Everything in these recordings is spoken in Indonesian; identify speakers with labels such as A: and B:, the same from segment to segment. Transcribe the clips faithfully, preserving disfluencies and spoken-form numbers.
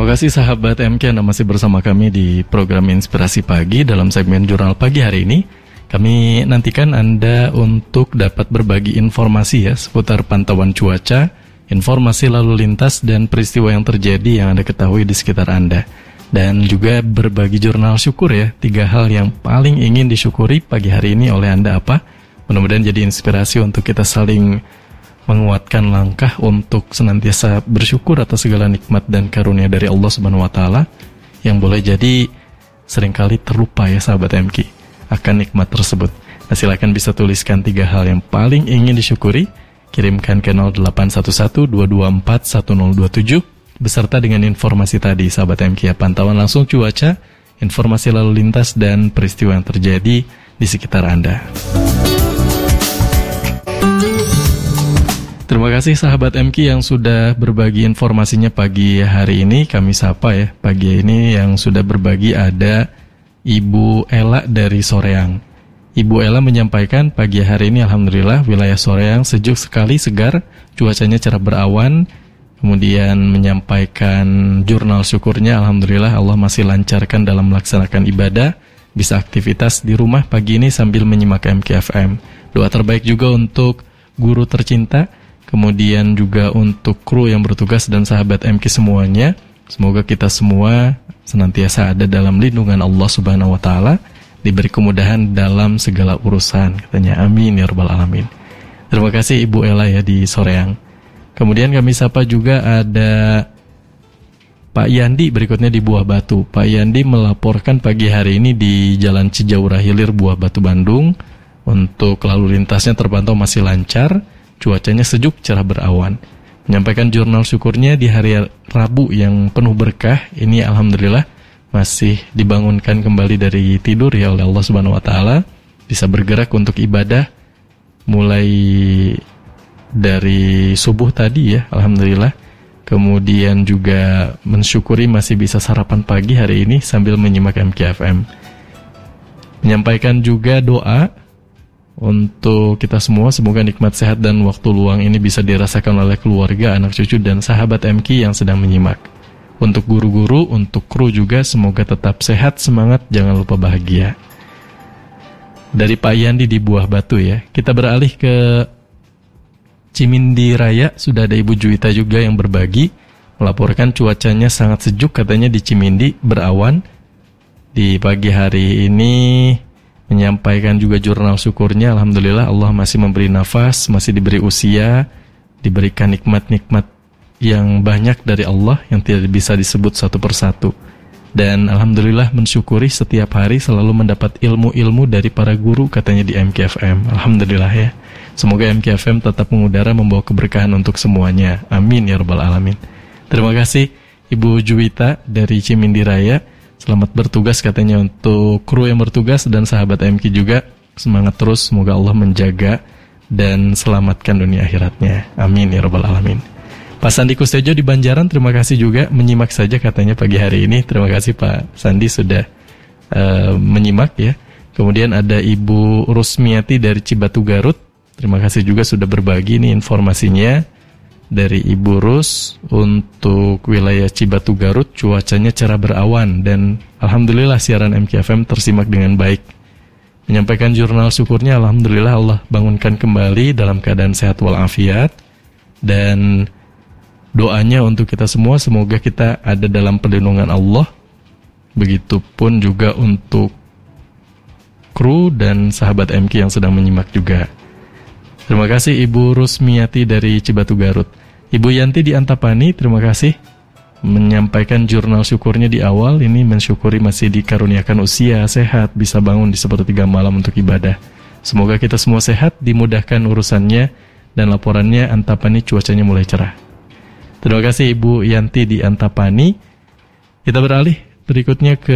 A: Terima kasih sahabat M K Anda masih bersama kami di program Inspirasi Pagi dalam segmen Jurnal Pagi hari ini. Kami nantikan Anda untuk dapat berbagi informasi ya seputar pantauan cuaca, informasi lalu lintas dan peristiwa yang terjadi yang Anda ketahui di sekitar Anda. Dan juga berbagi jurnal syukur ya, tiga hal yang paling ingin disyukuri pagi hari ini oleh Anda apa? Mudah-mudahan jadi inspirasi untuk kita saling menguatkan langkah untuk senantiasa bersyukur atas segala nikmat dan karunia dari Allah Subhanahu wa taala yang boleh jadi seringkali terlupa ya sahabat M K akan nikmat tersebut. Nah, silakan bisa tuliskan tiga hal yang paling ingin disyukuri, kirimkan ke nol delapan satu satu dua dua empat satu nol dua tujuh beserta dengan informasi tadi sahabat M K ya, pantauan langsung cuaca, informasi lalu lintas dan peristiwa yang terjadi di sekitar Anda. Terima kasih sahabat M K yang sudah berbagi informasinya pagi hari ini. Kami sapa ya, pagi ini yang sudah berbagi ada Ibu Ella dari Soreang. Ibu Ella menyampaikan pagi hari ini alhamdulillah wilayah Soreang sejuk sekali, segar, cuacanya cerah berawan. Kemudian menyampaikan jurnal syukurnya alhamdulillah Allah masih lancarkan dalam melaksanakan ibadah, bisa aktivitas di rumah pagi ini sambil menyimak M K F M. Doa terbaik juga untuk guru tercinta, kemudian juga untuk kru yang bertugas dan sahabat M K semuanya. Semoga kita semua senantiasa ada dalam lindungan Allah Subhanahu wa taala, diberi kemudahan dalam segala urusan, katanya. Amin ya rabbal alamin. Terima kasih Ibu Ella ya di Soreang. Kemudian kami sapa juga ada Pak Yandi berikutnya di Buah Batu. Pak Yandi melaporkan pagi hari ini di Jalan Cijaura Hilir Buah Batu Bandung untuk lalu lintasnya terpantau masih lancar, cuacanya sejuk, cerah berawan. Menyampaikan jurnal syukurnya di hari Rabu yang penuh berkah ini alhamdulillah masih dibangunkan kembali dari tidur ya oleh Allah Subhanahu wa taala, bisa bergerak untuk ibadah mulai dari subuh tadi ya alhamdulillah. Kemudian juga mensyukuri masih bisa sarapan pagi hari ini sambil menyimak M K F M. Menyampaikan juga doa untuk kita semua, semoga nikmat sehat dan waktu luang ini bisa dirasakan oleh keluarga, anak cucu, dan sahabat M K yang sedang menyimak. Untuk guru-guru, untuk kru juga, semoga tetap sehat, semangat, jangan lupa bahagia. Dari Pak Yandi di Buah Batu ya. Kita beralih ke Cimindi Raya, sudah ada Ibu Juwita juga yang berbagi, melaporkan cuacanya sangat sejuk katanya di Cimindi, berawan. Di pagi hari ini menyampaikan juga jurnal syukurnya, alhamdulillah Allah masih memberi nafas, masih diberi usia, diberikan nikmat-nikmat yang banyak dari Allah yang tidak bisa disebut satu persatu. Dan alhamdulillah mensyukuri setiap hari selalu mendapat ilmu-ilmu dari para guru katanya di M K F M. Alhamdulillah ya. Semoga M K F M tetap mengudara membawa keberkahan untuk semuanya. Amin ya rabbal alamin. Terima kasih Ibu Juwita dari Cimindi Raya. Selamat bertugas katanya untuk kru yang bertugas dan sahabat M K juga. Semangat terus, semoga Allah menjaga dan selamatkan dunia akhiratnya. Amin ya rabbal alamin. Pak Sandi Kustejo di Banjaran, terima kasih juga menyimak saja katanya pagi hari ini. Terima kasih Pak Sandi sudah uh, menyimak ya. Kemudian ada Ibu Rusmiati dari Cibatu Garut. Terima kasih juga sudah berbagi nih informasinya dari Ibu Rus untuk wilayah Cibatu Garut, cuacanya cerah berawan dan alhamdulillah siaran M K F M tersimak dengan baik. Menyampaikan jurnal syukurnya, alhamdulillah Allah bangunkan kembali dalam keadaan sehat walafiat, dan doanya untuk kita semua semoga kita ada dalam perlindungan Allah. Begitupun juga untuk kru dan sahabat M K yang sedang menyimak juga. Terima kasih Ibu Rusmiati dari Cibatu Garut. Ibu Yanti di Antapani, terima kasih menyampaikan jurnal syukurnya di awal. Ini mensyukuri masih dikaruniakan usia, sehat, bisa bangun di sepertiga malam untuk ibadah. Semoga kita semua sehat, dimudahkan urusannya, dan laporannya Antapani cuacanya mulai cerah. Terima kasih Ibu Yanti di Antapani. Kita beralih berikutnya ke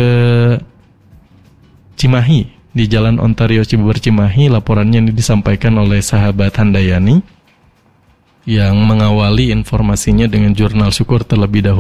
A: Cimahi, di Jalan Ontario Cibubur Cimahi. Laporannya ini disampaikan oleh sahabat Handayani yang mengawali informasinya dengan jurnal syukur terlebih dahulu.